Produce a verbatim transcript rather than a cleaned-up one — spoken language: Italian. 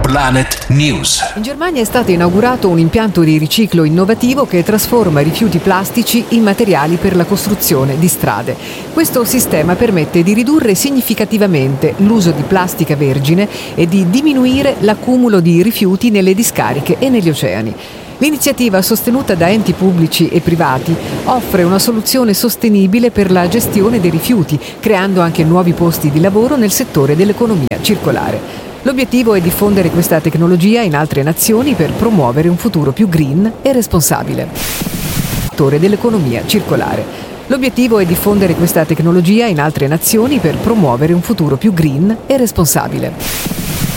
Planet News. In Germania è stato inaugurato un impianto di riciclo innovativo che trasforma rifiuti plastici in materiali per la costruzione di strade. Questo sistema permette di ridurre significativamente l'uso di plastica vergine e di diminuire l'accumulo di rifiuti nelle discariche e negli oceani. L'iniziativa, sostenuta da enti pubblici e privati, offre una soluzione sostenibile per la gestione dei rifiuti, creando anche nuovi posti di lavoro nel settore dell'economia circolare. L'obiettivo è diffondere questa tecnologia in altre nazioni per promuovere un futuro più green e responsabile. Settore dell'economia circolare. L'obiettivo è diffondere questa tecnologia in altre nazioni per promuovere un futuro più green e responsabile.